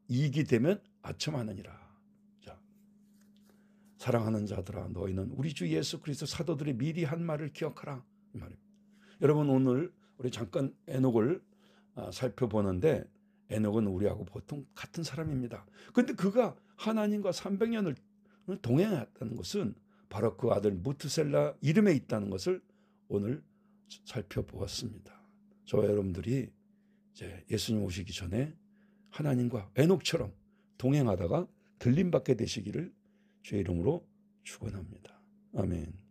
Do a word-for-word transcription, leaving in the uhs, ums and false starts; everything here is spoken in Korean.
이익이 되면 아첨하느니라. 자, 사랑하는 자들아, 너희는 우리 주 예수 그리스도 사도들이 미리 한 말을 기억하라, 이 말입니다. 여러분, 오늘 우리 잠깐 에녹을 살펴보는데, 에녹은 우리하고 보통 같은 사람입니다. 그런데 그가 하나님과 삼백 년을 동행했다는 것은 바로 그 아들 무트셀라 이름에 있다는 것을 오늘 살펴보았습니다. 저와 여러분들이 이제 예수님 오시기 전에 하나님과 에녹처럼 동행하다가 들림받게 되시기를 주의 이름으로 축원합니다. 아멘.